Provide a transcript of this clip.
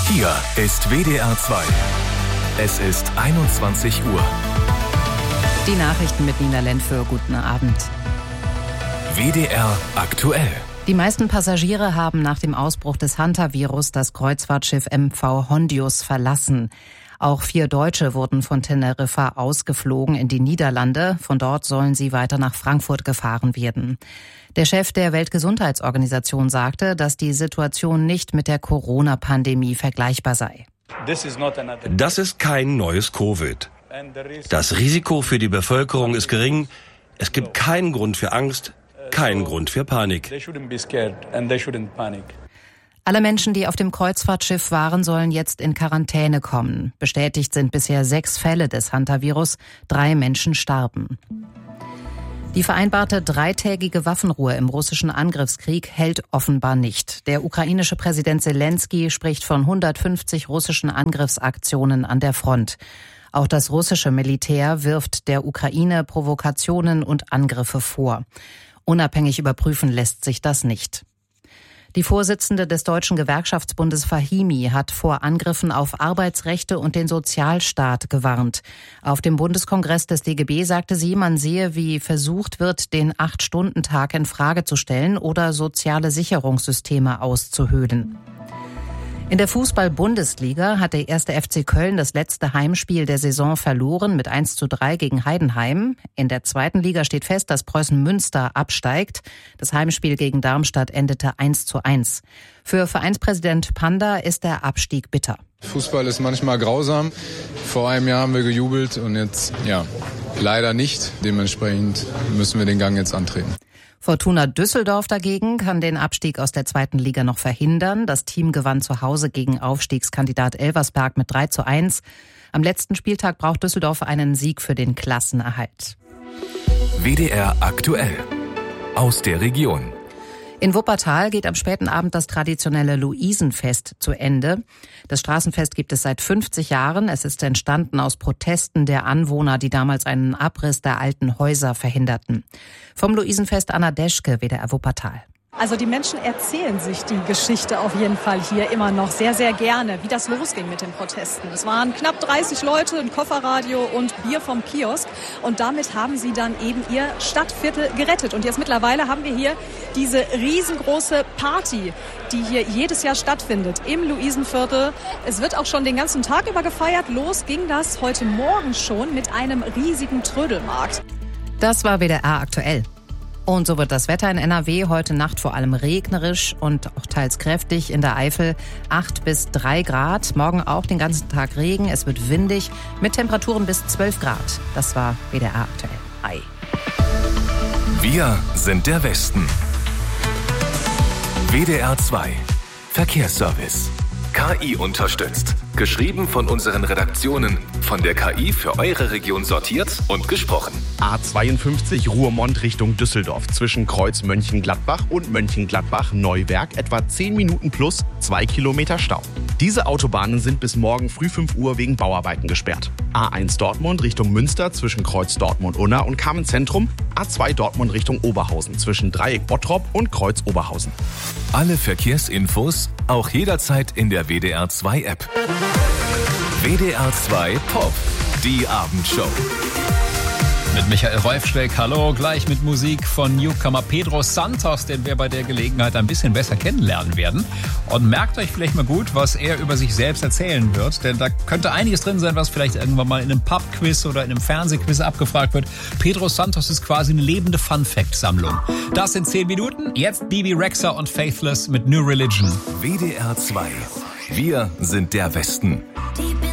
Hier ist WDR 2. Es ist 21 Uhr. Die Nachrichten mit Nina Lentföhr. Guten Abend. WDR aktuell. Die meisten Passagiere haben nach dem Ausbruch des Hantavirus das Kreuzfahrtschiff MV Hondius verlassen. Auch 4 Deutsche wurden von Teneriffa ausgeflogen in die Niederlande. Von dort sollen sie weiter nach Frankfurt gefahren werden. Der Chef der Weltgesundheitsorganisation sagte, dass die Situation nicht mit der Corona-Pandemie vergleichbar sei. Das ist kein neues Covid. Das Risiko für die Bevölkerung ist gering. Es gibt keinen Grund für Angst, keinen Grund für Panik. Alle Menschen, die auf dem Kreuzfahrtschiff waren, sollen jetzt in Quarantäne kommen. Bestätigt sind bisher 6 Fälle des Hantavirus. 3 Menschen starben. Die vereinbarte 3-tägige Waffenruhe im russischen Angriffskrieg hält offenbar nicht. Der ukrainische Präsident Selenskyj spricht von 150 russischen Angriffsaktionen an der Front. Auch das russische Militär wirft der Ukraine Provokationen und Angriffe vor. Unabhängig überprüfen lässt sich das nicht. Die Vorsitzende des Deutschen Gewerkschaftsbundes Fahimi hat vor Angriffen auf Arbeitsrechte und den Sozialstaat gewarnt. Auf dem Bundeskongress des DGB sagte sie, man sehe, wie versucht wird, den 8-Stunden-Tag in Frage zu stellen oder soziale Sicherungssysteme auszuhöhlen. In der Fußball-Bundesliga hat der 1. FC Köln das letzte Heimspiel der Saison verloren mit 1:3 gegen Heidenheim. In der 2. Liga steht fest, dass Preußen Münster absteigt. Das Heimspiel gegen Darmstadt endete 1:1. Für Vereinspräsident Panda ist der Abstieg bitter. Fußball ist manchmal grausam. Vor einem Jahr haben wir gejubelt und jetzt, leider nicht. Dementsprechend müssen wir den Gang jetzt antreten. Fortuna Düsseldorf dagegen kann den Abstieg aus der 2. Liga noch verhindern. Das Team gewann zu Hause gegen Aufstiegskandidat Elversberg mit 3:1. Am letzten Spieltag braucht Düsseldorf einen Sieg für den Klassenerhalt. WDR aktuell. Aus der Region. In Wuppertal geht am späten Abend das traditionelle Luisenfest zu Ende. Das Straßenfest gibt es seit 50 Jahren. Es ist entstanden aus Protesten der Anwohner, die damals einen Abriss der alten Häuser verhinderten. Vom Luisenfest Anna Deschke, WDR Wuppertal. Also die Menschen erzählen sich die Geschichte auf jeden Fall hier immer noch sehr, sehr gerne, wie das losging mit den Protesten. Es waren knapp 30 Leute, ein Kofferradio und Bier vom Kiosk. Und damit haben sie dann eben ihr Stadtviertel gerettet. Und jetzt mittlerweile haben wir hier diese riesengroße Party, die hier jedes Jahr stattfindet im Luisenviertel. Es wird auch schon den ganzen Tag über gefeiert. Los ging das heute Morgen schon mit einem riesigen Trödelmarkt. Das war WDR aktuell. Und so wird das Wetter in NRW heute Nacht vor allem regnerisch und auch teils kräftig. In der Eifel 8 bis 3 Grad. Morgen auch den ganzen Tag Regen. Es wird windig mit Temperaturen bis 12 Grad. Das war WDR aktuell. Hi. Wir sind der Westen. WDR 2. Verkehrsservice. KI unterstützt. Geschrieben von unseren Redaktionen. Von der KI für eure Region sortiert und gesprochen. A52 Ruhrmond Richtung Düsseldorf zwischen Kreuz Mönchengladbach und Mönchengladbach-Neuwerk etwa 10 Minuten plus 2 Kilometer Stau. Diese Autobahnen sind bis morgen früh 5 Uhr wegen Bauarbeiten gesperrt. A1 Dortmund Richtung Münster zwischen Kreuz Dortmund-Unna und Kamenz-Zentrum. A2 Dortmund Richtung Oberhausen zwischen Dreieck Bottrop und Kreuz Oberhausen. Alle Verkehrsinfos auch jederzeit in der WDR 2 App. WDR 2 Pop, die Abendshow. Mit Michael Rolfschweck, hallo, gleich mit Musik von Newcomer Pedro Santos, den wir bei der Gelegenheit ein bisschen besser kennenlernen werden. Und merkt euch vielleicht mal gut, was er über sich selbst erzählen wird, denn da könnte einiges drin sein, was vielleicht irgendwann mal in einem Pub-Quiz oder in einem Fernsehquiz abgefragt wird. Pedro Santos ist quasi eine lebende Fun-Fact-Sammlung. Das in 10 Minuten, jetzt Bibi Rexha und Faithless mit New Religion. WDR 2. Wir sind der Westen. Die